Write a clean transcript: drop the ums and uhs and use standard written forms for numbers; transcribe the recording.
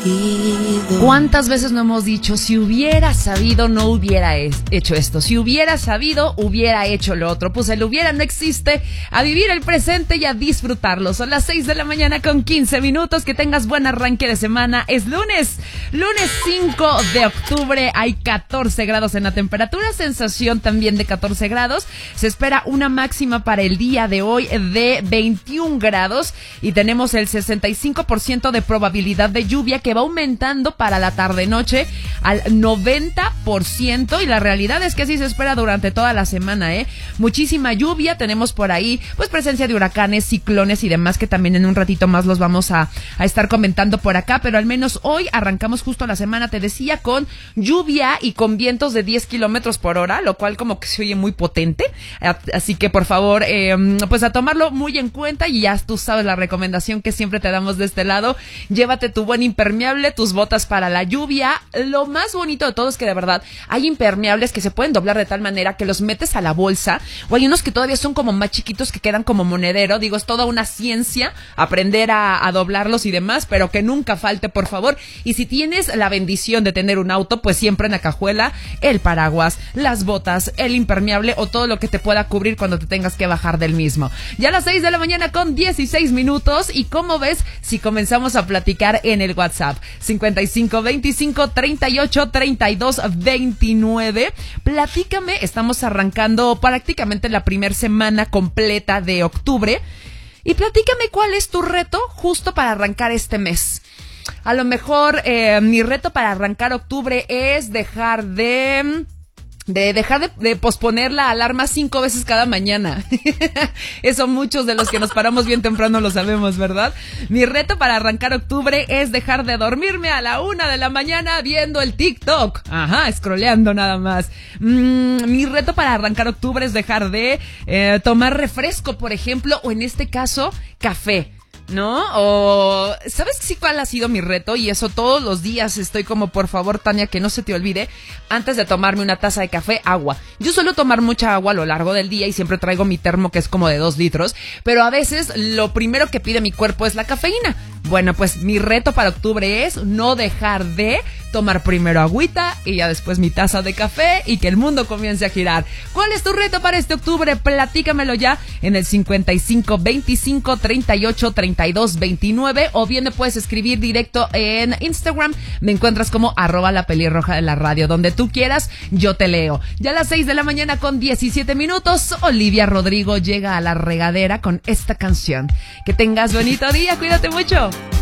¿Cuántas veces no hemos dicho, si hubiera sabido, no hubiera hecho esto? Si hubiera sabido, hubiera hecho lo otro. Pues el hubiera no existe. A vivir el presente y a disfrutarlo. Son las 6 de la mañana con 15 minutos. Que tengas buen arranque de semana. Es lunes 5 de octubre. Hay 14 grados en la temperatura. Sensación también de 14 grados. Se espera una máxima para el día de hoy de 21 grados. Y tenemos el 65% de probabilidad de lluvia, que va aumentando para la tarde-noche al 90%, y la realidad es que así se espera durante toda la semana, muchísima lluvia. Tenemos por ahí pues presencia de huracanes, ciclones y demás, que también en un ratito más los vamos a estar comentando por acá, pero al menos hoy arrancamos justo la semana, te decía, con lluvia y con vientos de 10 kilómetros por hora, lo cual como que se oye muy potente, así que por favor, pues a tomarlo muy en cuenta. Y ya tú sabes la recomendación que siempre te damos de este lado: llévate tu buen impermeable, tus botas para la lluvia. Lo más bonito de todo es que de verdad hay impermeables que se pueden doblar de tal manera que los metes a la bolsa, o hay unos que todavía son como más chiquitos que quedan como monedero. Digo, es toda una ciencia aprender a doblarlos y demás, pero que nunca falte, por favor. Y si tienes la bendición de tener un auto, pues siempre en la cajuela el paraguas, las botas, el impermeable o todo lo que te pueda cubrir cuando te tengas que bajar del mismo. Ya a las 6 de la mañana con 16 minutos. Y ¿cómo ves si comenzamos a platicar en el WhatsApp? 55 25 38 32 29. Platícame, estamos arrancando prácticamente la primera semana completa de octubre. Y platícame cuál es tu reto justo para arrancar este mes. A lo mejor mi reto para arrancar octubre es dejar de posponer la alarma 5 veces cada mañana. Eso muchos de los que nos paramos bien temprano lo sabemos, ¿verdad? Mi reto para arrancar octubre es dejar de dormirme a la 1 de la mañana viendo el TikTok. Ajá, scrolleando nada más. Mi reto para arrancar octubre es dejar de tomar refresco, por ejemplo, o en este caso, café, ¿no? O ¿sabes sí cuál ha sido mi reto? Y eso todos los días estoy como, por favor, Tania, que no se te olvide, antes de tomarme una taza de café, agua. Yo suelo tomar mucha agua a lo largo del día y siempre traigo mi termo, que es como de 2 litros, pero a veces lo primero que pide mi cuerpo es la cafeína. Bueno, pues mi reto para octubre es no dejar de tomar primero agüita y ya después mi taza de café, y que el mundo comience a girar. ¿Cuál es tu reto para este octubre? Platícamelo ya en el 55 25 38 32 29, o bien me puedes escribir directo en Instagram. Me encuentras como @lapelirroja de la radio. Donde tú quieras, yo te leo. Ya a las 6 de la mañana con 17 minutos, Olivia Rodrigo llega a la regadera con esta canción. Que tengas bonito día, cuídate mucho.